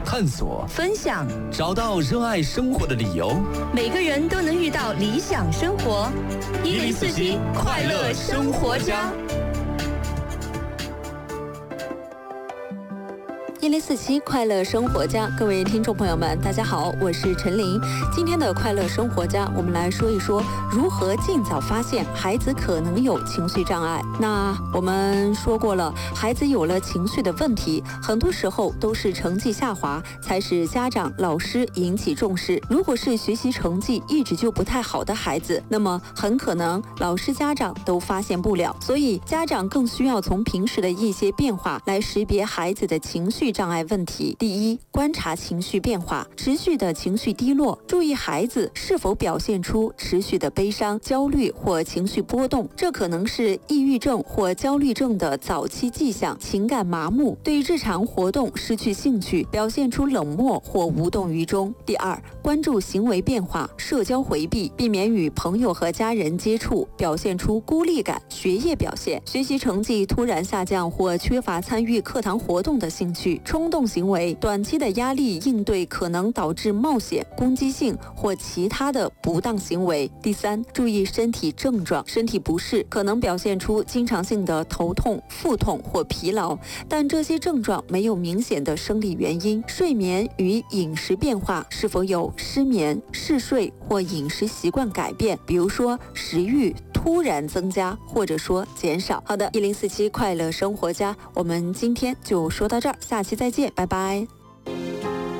探索、 分享， 找到热爱生活的理由。 每个人都能遇到理想生活。1047快乐生活家。 1047快乐生活家，各位听众朋友们，大家好，我是陈琳。今天的快乐生活家，我们来说一说如何尽早发现孩子可能有情绪障碍。那我们说过了，孩子有了情绪的问题，很多时候都是成绩下滑才使家长、老师引起重视。如果是学习成绩一直就不太好的孩子，那么很可能老师、家长都发现不了。所以家长更需要从平时的一些变化来识别孩子的情绪障碍问题。第一，观察情绪变化，持续的情绪低落，注意孩子是否表现出持续的悲伤、焦虑或情绪波动，这可能是抑郁症或焦虑症的早期迹象。情感麻木，对日常活动失去兴趣，表现出冷漠或无动于衷。第二，关注行为变化，社交回避，避免与朋友和家人接触，表现出孤立感。学业表现，学习成绩突然下降或缺乏参与课堂活动的兴趣。冲动行为，短期的压力应对可能导致冒险、攻击性或其他的不当行为。第三，注意身体症状，身体不适可能表现出经常性的头痛、腹痛或疲劳，但这些症状没有明显的生理原因。睡眠与饮食变化，是否有失眠、嗜睡或饮食习惯改变，比如说食欲突然增加或者说减少。好的，1047快乐生活家，我们今天就说到这儿，下期再见，拜拜。